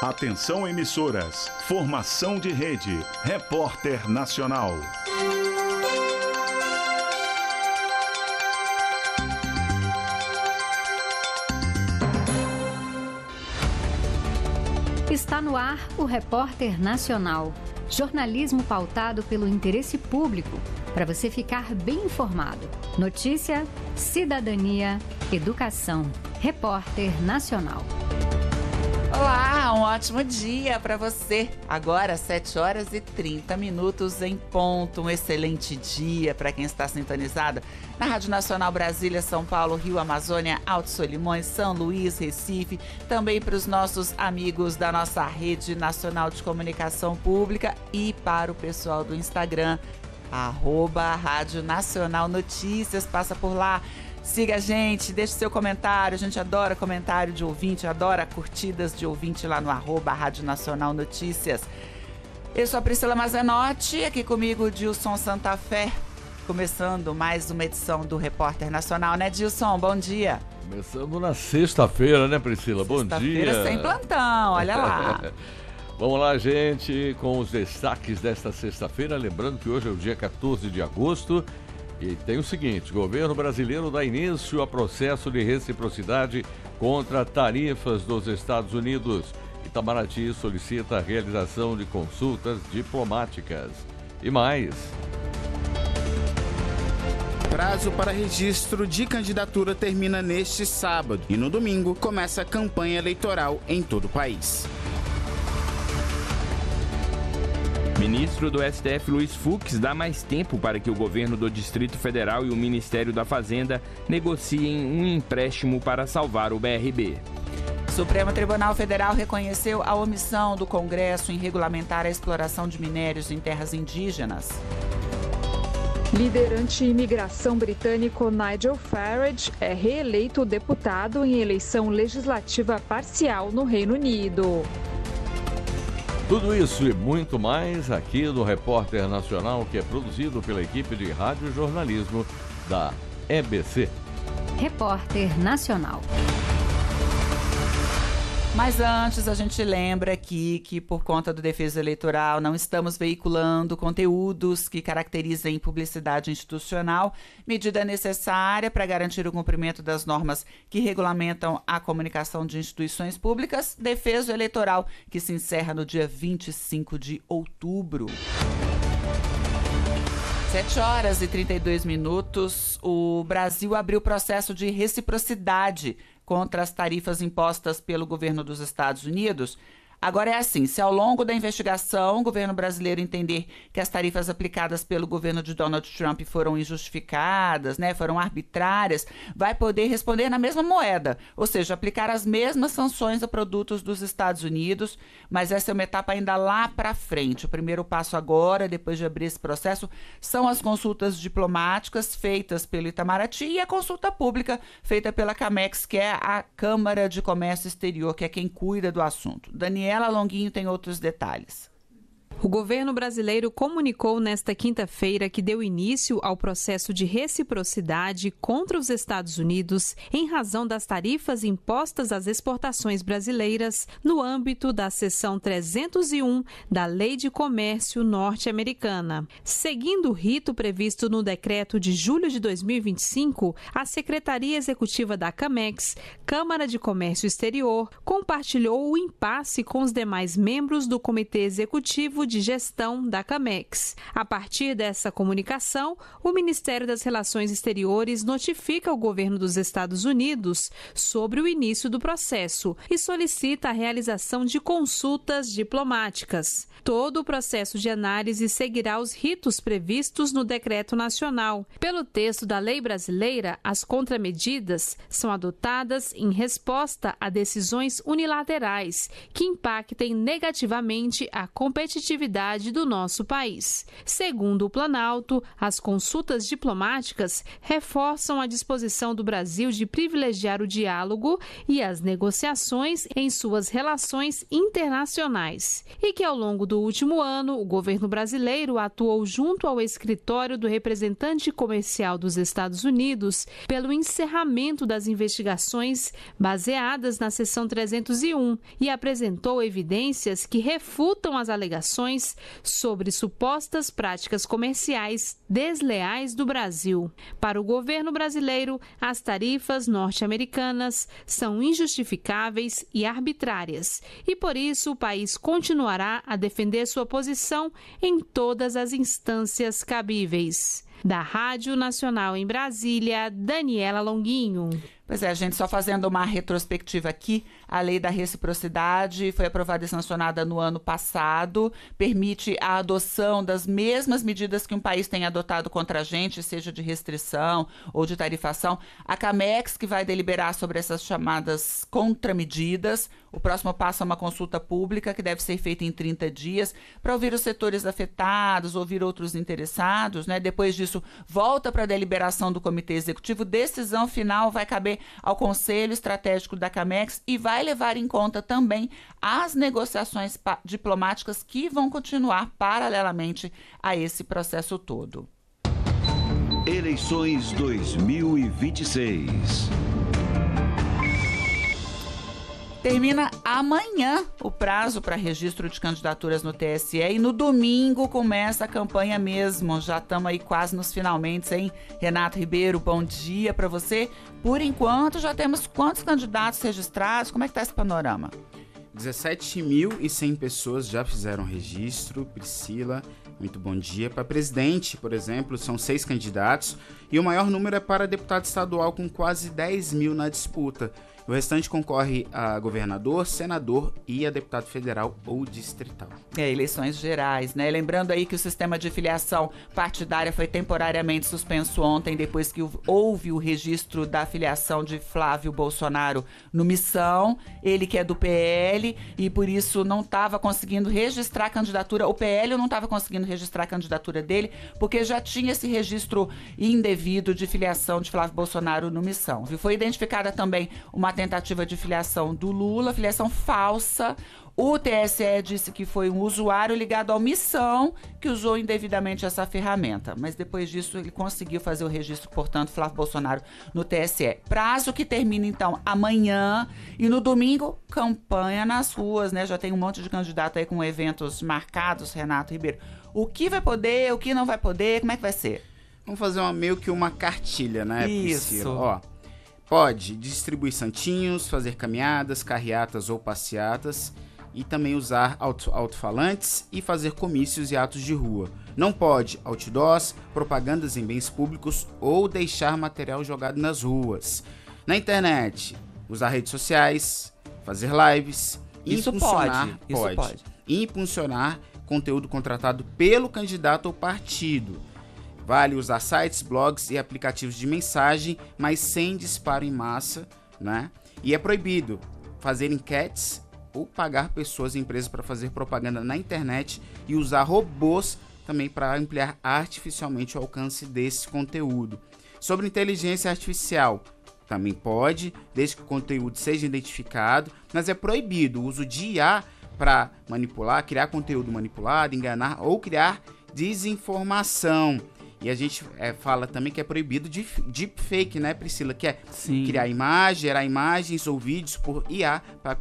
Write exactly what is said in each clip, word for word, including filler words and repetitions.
Atenção emissoras, formação de rede, Repórter Nacional. Está no ar o Repórter Nacional. Jornalismo pautado pelo interesse público, para você ficar bem informado. Notícia, cidadania, educação. Repórter Nacional. Olá, um ótimo dia para você. Agora, sete horas e trinta minutos em ponto. Um excelente dia para quem está sintonizado na Rádio Nacional Brasília, São Paulo, Rio, Amazônia, Alto Solimões, São Luís, Recife. Também para os nossos amigos da nossa Rede Nacional de Comunicação Pública e para o pessoal do Instagram, arroba Rádio Nacional Notícias. Passa por lá. Siga a gente, deixe seu comentário, a gente adora comentário de ouvinte, adora curtidas de ouvinte lá no arroba Rádio Nacional Notícias. Eu sou a Priscila Mazenotti, aqui comigo o Dilson Santa Fé, começando mais uma edição do Repórter Nacional, né, Dilson? Bom dia. Começando na sexta-feira, né, Priscila? Bom dia. Sexta-feira sem plantão, olha lá. Vamos lá, gente, com os destaques desta sexta-feira, lembrando que hoje é o dia quatorze de agosto. E tem o seguinte: o governo brasileiro dá início a processo de reciprocidade contra tarifas dos Estados Unidos. Itamaraty solicita a realização de consultas diplomáticas. E mais. Prazo para registro de candidatura termina neste sábado e no domingo começa a campanha eleitoral em todo o país. Ministro do S T F Luiz Fux dá mais tempo para que o governo do Distrito Federal e o Ministério da Fazenda negociem um empréstimo para salvar o B R B. Supremo Tribunal Federal reconheceu a omissão do Congresso em regulamentar a exploração de minérios em terras indígenas. Líder anti-imigração britânico Nigel Farage é reeleito deputado em eleição legislativa parcial no Reino Unido. Tudo isso e muito mais aqui no Repórter Nacional, que é produzido pela equipe de rádio e jornalismo da E B C. Repórter Nacional. Mas antes, a gente lembra aqui que, por conta do Defesa Eleitoral, não estamos veiculando conteúdos que caracterizem publicidade institucional, medida necessária para garantir o cumprimento das normas que regulamentam a comunicação de instituições públicas. Defesa Eleitoral, que se encerra no dia vinte e cinco de outubro. sete horas e trinta e dois minutos, o Brasil abriu processo de reciprocidade contra as tarifas impostas pelo governo dos Estados Unidos. Agora é assim: se ao longo da investigação o governo brasileiro entender que as tarifas aplicadas pelo governo de Donald Trump foram injustificadas, né, foram arbitrárias, vai poder responder na mesma moeda, ou seja, aplicar as mesmas sanções a produtos dos Estados Unidos, mas essa é uma etapa ainda lá para frente. O primeiro passo agora, depois de abrir esse processo, são as consultas diplomáticas feitas pelo Itamaraty e a consulta pública feita pela CAMEX, que é a Câmara de Comércio Exterior, que é quem cuida do assunto. Daniela Longuinho tem outros detalhes. O governo brasileiro comunicou nesta quinta-feira que deu início ao processo de reciprocidade contra os Estados Unidos em razão das tarifas impostas às exportações brasileiras no âmbito da seção trezentos e um da Lei de Comércio norte-americana. Seguindo o rito previsto no decreto de julho de dois mil e vinte e cinco, a Secretaria Executiva da CAMEX, Câmara de Comércio Exterior, compartilhou o impasse com os demais membros do Comitê Executivo de Gestão da CAMEX. A partir dessa comunicação, o Ministério das Relações Exteriores notifica o governo dos Estados Unidos sobre o início do processo e solicita a realização de consultas diplomáticas. Todo o processo de análise seguirá os ritos previstos no Decreto Nacional. Pelo texto da lei brasileira, as contramedidas são adotadas em resposta a decisões unilaterais que impactem negativamente a competitividade representatividade do nosso país. Segundo o Planalto, as consultas diplomáticas reforçam a disposição do Brasil de privilegiar o diálogo e as negociações em suas relações internacionais. E que ao longo do último ano, o governo brasileiro atuou junto ao escritório do representante comercial dos Estados Unidos pelo encerramento das investigações baseadas na seção trezentos e um e apresentou evidências que refutam as alegações sobre supostas práticas comerciais desleais do Brasil. Para o governo brasileiro, as tarifas norte-americanas são injustificáveis e arbitrárias e, por isso, o país continuará a defender sua posição em todas as instâncias cabíveis. Da Rádio Nacional em Brasília, Daniela Longuinho. Pois é, gente, só fazendo uma retrospectiva aqui, a lei da reciprocidade foi aprovada e sancionada no ano passado, permite a adoção das mesmas medidas que um país tem adotado contra a gente, seja de restrição ou de tarifação. A CAMEX, que vai deliberar sobre essas chamadas contramedidas. O próximo passo é uma consulta pública que deve ser feita em trinta dias para ouvir os setores afetados, ouvir outros interessados, né? Depois disso, volta para a deliberação do Comitê Executivo. Decisão final vai caber ao Conselho Estratégico da CAMEX e vai levar em conta também as negociações diplomáticas que vão continuar paralelamente a esse processo todo. Eleições dois mil e vinte e seis. Termina amanhã o prazo para registro de candidaturas no T S E e no domingo começa a campanha mesmo. Já estamos aí quase nos finalmente, hein? Renato Ribeiro, bom dia para você. Por enquanto, já temos quantos candidatos registrados? Como é que está esse panorama? dezessete mil e cem pessoas já fizeram registro. Priscila, muito bom dia. Para presidente, por exemplo, são seis candidatos e o maior número é para deputado estadual, com quase dez mil na disputa. O restante concorre a governador, senador e a deputado federal ou distrital. É, eleições gerais, né? Lembrando aí que o sistema de filiação partidária foi temporariamente suspenso ontem, depois que houve o registro da filiação de Flávio Bolsonaro no Missão, ele que é do P L, e por isso não estava conseguindo registrar a candidatura. O P L não estava conseguindo registrar a candidatura dele, porque já tinha esse registro indevido de filiação de Flávio Bolsonaro no Missão. Foi identificada também uma tentativa de filiação do Lula, filiação falsa. O T S E disse que foi um usuário ligado ao Missão que usou indevidamente essa ferramenta. Mas depois disso ele conseguiu fazer o registro, portanto, Flávio Bolsonaro no T S E. Prazo que termina, então, amanhã. E no domingo, campanha nas ruas, né? Já tem um monte de candidato aí com eventos marcados, Renato Ribeiro. O que vai poder, o que não vai poder, como é que vai ser? Vamos fazer uma, meio que uma cartilha, né, Isso. Priscila? Ó, pode distribuir santinhos, fazer caminhadas, carreatas ou passeatas e também usar alto, alto-falantes e fazer comícios e atos de rua. Não pode outdoors, propagandas em bens públicos ou deixar material jogado nas ruas. Na internet, usar redes sociais, fazer lives, Isso impulsionar, pode, isso pode, pode. impulsionar conteúdo contratado pelo candidato ou partido. Vale usar sites, blogs e aplicativos de mensagem, mas sem disparo em massa, né? E é proibido fazer enquetes ou pagar pessoas e empresas para fazer propaganda na internet e usar robôs também para ampliar artificialmente o alcance desse conteúdo. Sobre inteligência artificial, também pode, desde que o conteúdo seja identificado, mas é proibido o uso de I A para manipular, criar conteúdo manipulado, enganar ou criar desinformação. E a gente é, fala também que é proibido de deepfake, né, Priscila? Que é Sim. criar imagem, gerar imagens ou vídeos por I A para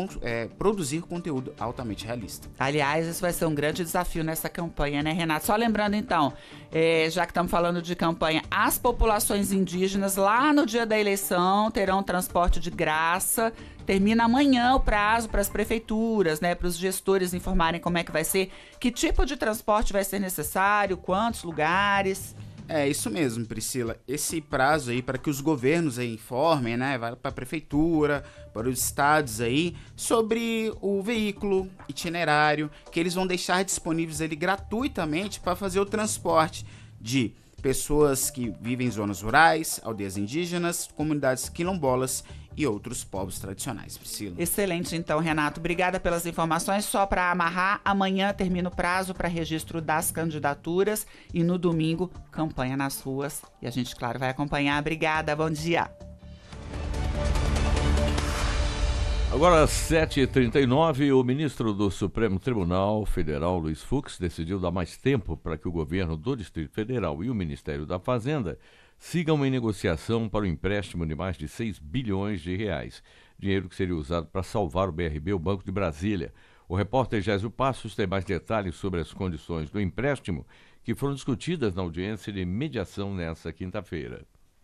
é, produzir conteúdo altamente realista. Aliás, isso vai ser um grande desafio nessa campanha, né, Renato? Só lembrando, então, é, já que estamos falando de campanha, as populações indígenas, lá no dia da eleição, terão transporte de graça. Termina amanhã o prazo para as prefeituras, né, para os gestores informarem como é que vai ser, que tipo de transporte vai ser necessário, quantos lugares. É isso mesmo, Priscila. Esse prazo aí para que os governos aí informem, né, vai para a prefeitura, para os estados aí, sobre o veículo, itinerário, que eles vão deixar disponíveis ali gratuitamente para fazer o transporte de pessoas que vivem em zonas rurais, aldeias indígenas, comunidades quilombolas e outros povos tradicionais. Priscila. Excelente, então, Renato. Obrigada pelas informações. Só para amarrar, amanhã termina o prazo para registro das candidaturas e no domingo, campanha nas ruas. E a gente, claro, vai acompanhar. Obrigada, bom dia. Agora, sete e trinta e nove, o ministro do Supremo Tribunal Federal, Luiz Fux, decidiu dar mais tempo para que o governo do Distrito Federal e o Ministério da Fazenda sigam em negociação para o empréstimo de mais de seis bilhões de reais. Dinheiro que seria usado para salvar o B R B, o Banco de Brasília. O repórter Gésio Passos tem mais detalhes sobre as condições do empréstimo que foram discutidas na audiência de mediação nesta quinta-feira.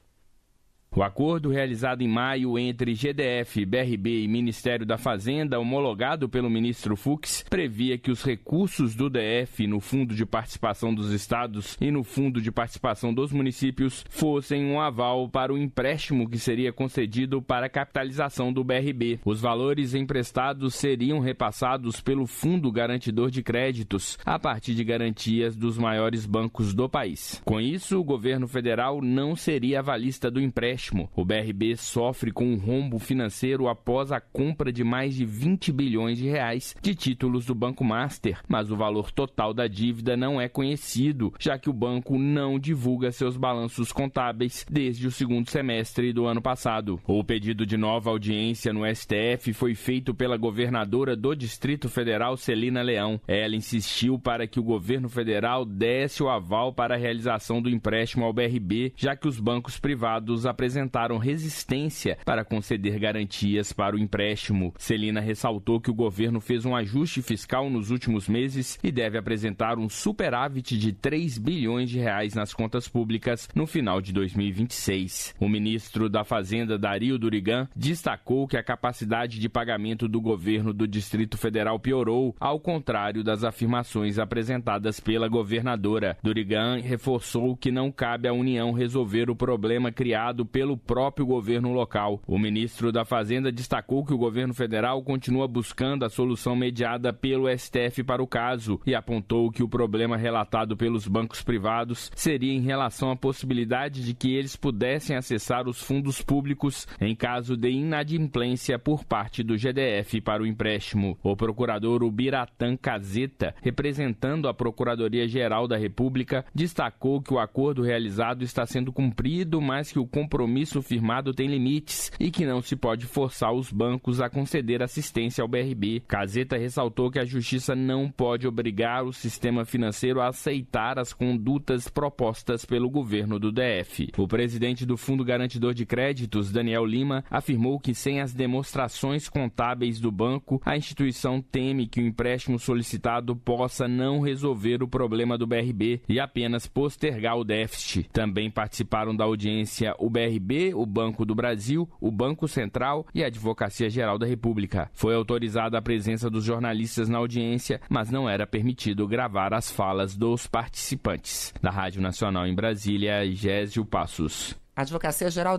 O acordo realizado em maio entre G D F, B R B e Ministério da Fazenda, homologado pelo ministro Fux, previa que os recursos do D F no Fundo de Participação dos Estados e no Fundo de Participação dos Municípios fossem um aval para o empréstimo que seria concedido para a capitalização do B R B. Os valores emprestados seriam repassados pelo Fundo Garantidor de Créditos, a partir de garantias dos maiores bancos do país. Com isso, o governo federal não seria avalista do empréstimo. O B R B sofre com um rombo financeiro após a compra de mais de vinte bilhões de reais de títulos do Banco Master, mas o valor total da dívida não é conhecido, já que o banco não divulga seus balanços contábeis desde o segundo semestre do ano passado. O pedido de nova audiência no S T F foi feito pela governadora do Distrito Federal, Celina Leão. Ela insistiu para que o governo federal desse o aval para a realização do empréstimo ao B R B, já que os bancos privados apresentaram apresentaram resistência para conceder garantias para o empréstimo. Celina ressaltou que o governo fez um ajuste fiscal nos últimos meses e deve apresentar um superávit de três bilhões de reais nas contas públicas no final de dois mil e vinte e seis. O ministro da Fazenda, Dario Durigan, destacou que a capacidade de pagamento do governo do Distrito Federal piorou, ao contrário das afirmações apresentadas pela governadora. Durigan reforçou que não cabe à União resolver o problema criado pelo pelo próprio governo local. O ministro da Fazenda destacou que o governo federal continua buscando a solução mediada pelo S T F para o caso e apontou que o problema relatado pelos bancos privados seria em relação à possibilidade de que eles pudessem acessar os fundos públicos em caso de inadimplência por parte do G D F para o empréstimo. O procurador Ubiratan Caseta, representando a Procuradoria-Geral da República, destacou que o acordo realizado está sendo cumprido, mas que o compromisso compromisso firmado tem limites e que não se pode forçar os bancos a conceder assistência ao B R B. Caseta ressaltou que a Justiça não pode obrigar o sistema financeiro a aceitar as condutas propostas pelo governo do D F. O presidente do Fundo Garantidor de Créditos, Daniel Lima, afirmou que sem as demonstrações contábeis do banco, a instituição teme que o empréstimo solicitado possa não resolver o problema do B R B e apenas postergar o déficit. Também participaram da audiência o B R B, o Banco do Brasil, o Banco Central e a Advocacia Geral da República. Foi autorizada a presença dos jornalistas na audiência, mas não era permitido gravar as falas dos participantes. Da Rádio Nacional em Brasília, Gésio Passos. A Advocacia Geral